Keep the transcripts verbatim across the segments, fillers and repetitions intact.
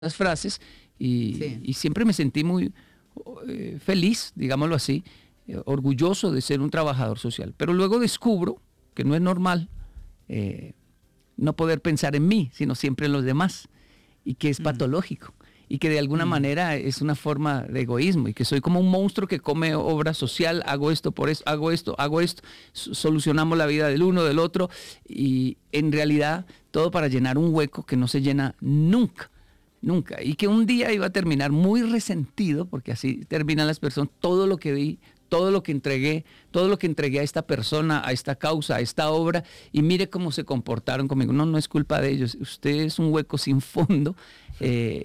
las frases y, Sí. y siempre me sentí muy eh, feliz, digámoslo así, eh, orgulloso de ser un trabajador social. Pero luego descubro que no es normal eh, no poder pensar en mí, sino siempre en los demás, y que es Mm. patológico, y que de alguna Mm. manera es una forma de egoísmo, y que soy como un monstruo que come obra social, hago esto por eso, hago esto, hago esto, so- solucionamos la vida del uno, del otro, y en realidad todo para llenar un hueco que no se llena nunca. Nunca. Y que un día iba a terminar muy resentido, porque así terminan las personas, todo lo que di, todo lo que entregué, todo lo que entregué a esta persona, a esta causa, a esta obra, y mire cómo se comportaron conmigo. No, no es culpa de ellos. Usted es un hueco sin fondo, eh,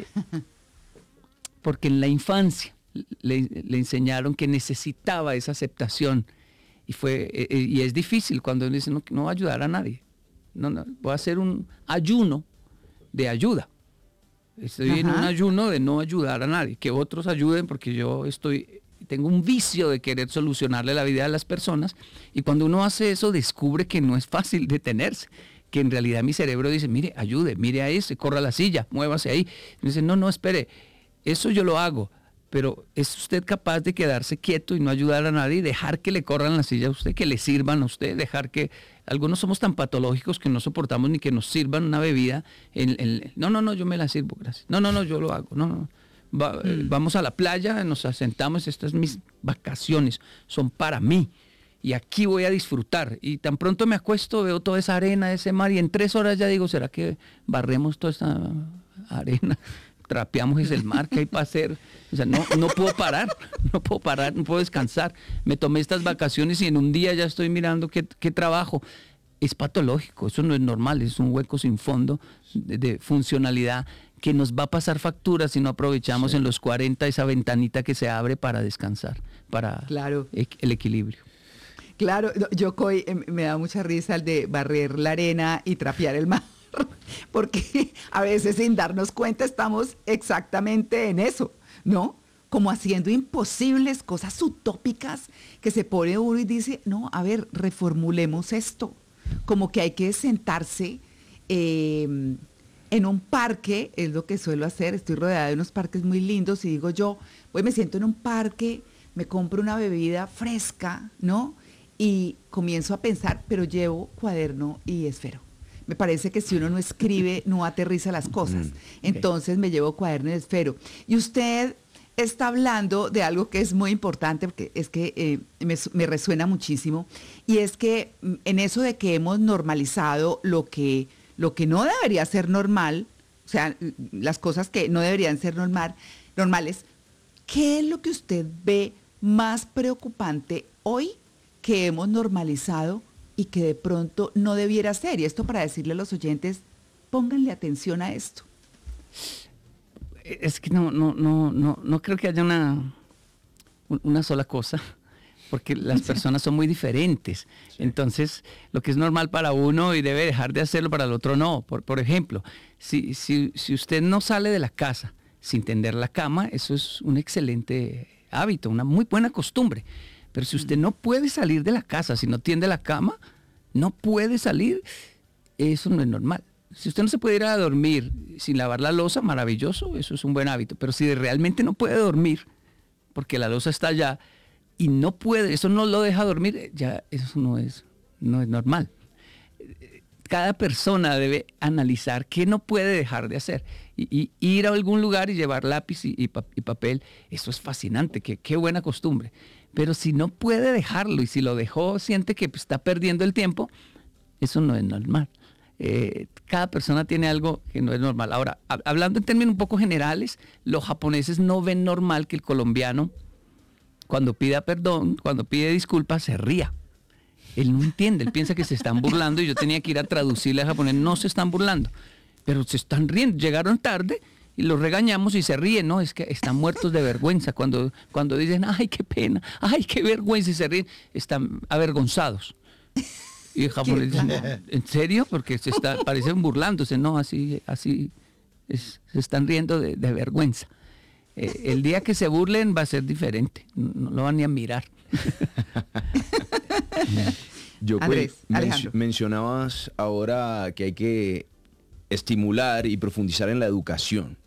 porque en la infancia le, le enseñaron que necesitaba esa aceptación. Y, fue, eh, eh, y es difícil cuando uno dice, no, no voy a ayudar a nadie. No, no, voy a hacer un ayuno de ayuda. Estoy Ajá. en un ayuno de no ayudar a nadie, que otros ayuden, porque yo estoy, tengo un vicio de querer solucionarle la vida a las personas, y cuando uno hace eso descubre que no es fácil detenerse, que en realidad mi cerebro dice, mire, ayude, mire a ese, corra la silla, muévase ahí. Y dice, no, no, espere, eso yo lo hago, pero ¿es usted capaz de quedarse quieto y no ayudar a nadie, dejar que le corran la silla a usted, que le sirvan a usted, dejar que... Algunos somos tan patológicos que no soportamos ni que nos sirvan una bebida. En, en- no, no, no, yo me la sirvo, gracias. No, no, no, yo lo hago. No, no. Va- eh, Mm. vamos a la playa, nos asentamos, estas mis vacaciones, son para mí. Y aquí voy a disfrutar. Y tan pronto me acuesto, veo toda esa arena, ese mar, y en tres horas ya digo, ¿será que barremos toda esta arena? Trapeamos ese el mar que hay para hacer. O sea, no, no puedo parar, no puedo parar, no puedo descansar. Me tomé estas vacaciones y en un día ya estoy mirando qué, qué trabajo. Es patológico, eso no es normal, es un hueco sin fondo de, de funcionalidad que nos va a pasar factura si no aprovechamos Sí. en los cuarenta esa ventanita que se abre para descansar, para Claro. e- el equilibrio. Claro, no, yo coi- em, me da mucha risa el de barrer la arena y trapear el mar, porque a veces sin darnos cuenta estamos exactamente en eso, ¿no? Como haciendo imposibles, cosas utópicas que se pone uno y dice, no, a ver, reformulemos esto. Como que hay que sentarse eh, en un parque, es lo que suelo hacer, estoy rodeada de unos parques muy lindos y digo yo, pues me siento en un parque, me compro una bebida fresca, ¿no? Y comienzo a pensar, pero llevo cuaderno y esfero. Me parece que si uno no escribe, no aterriza las cosas. Mm, Entonces me llevo cuaderno y esfero. Y usted está hablando de algo que es muy importante, porque es que eh, me, su- me resuena muchísimo, y es que mm, en eso de que hemos normalizado lo que, lo que no debería ser normal, o sea, l- las cosas que no deberían ser normal, normales, ¿qué es lo que usted ve más preocupante hoy que hemos normalizado y que de pronto no debiera ser? Y esto para decirle a los oyentes, pónganle atención a esto. Es que no, no, no, no, no creo que haya una, un- una sola cosa, porque las personas son muy diferentes. Sí. Entonces, lo que es normal para uno y debe dejar de hacerlo para el otro no. Por, por ejemplo, si, si, si usted no sale de la casa sin tender la cama, eso es un excelente hábito, una muy buena costumbre. Pero si usted no puede salir de la casa si no tiende la cama, no puede salir, eso no es normal. Si usted no se puede ir a dormir sin lavar la loza, maravilloso, eso es un buen hábito. Pero si realmente no puede dormir, porque la loza está allá y no puede, eso no lo deja dormir, ya eso no es, no es normal. Cada persona debe analizar qué no puede dejar de hacer. Y, y ir a algún lugar y llevar lápiz y, y pa- y papel, eso es fascinante, qué, qué buena costumbre. Pero si no puede dejarlo y si lo dejó, siente que pues, está perdiendo el tiempo, eso no es normal. Eh, cada persona tiene algo que no es normal. Ahora, hab- hablando en términos un poco generales, los japoneses no ven normal que el colombiano, cuando pida perdón, cuando pide disculpas, se ría. Él no entiende, él piensa que se están burlando y yo tenía que ir a traducirle a japonés, no se están burlando, pero se están riendo, llegaron tarde y los regañamos y se ríen, no, es que están muertos de vergüenza cuando, cuando dicen, ay, qué pena, ay, qué vergüenza y se ríen, están avergonzados. Y el japonés dice, ¿en serio? Porque se está, parecen burlándose, no, así, así, es- se están riendo de, de vergüenza. Eh, el día que se burlen va a ser diferente, no, no lo van ni a mirar. Yo Andrés, men- Alejandro. mencionabas ahora que hay que estimular y profundizar en la educación.